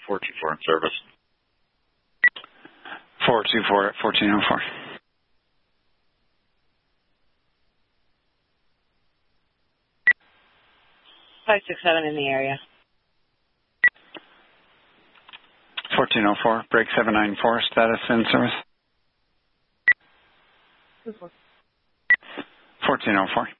424 in service. 424 at 1404. 567 in the area. 1404, break 794, status in service. 1404.